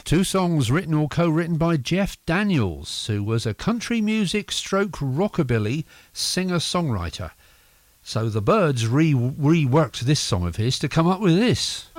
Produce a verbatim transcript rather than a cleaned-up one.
Two songs written or co-written by Jeff Daniels, who was a country music stroke rockabilly singer-songwriter. So the Byrds re- reworked this song of his to come up with this.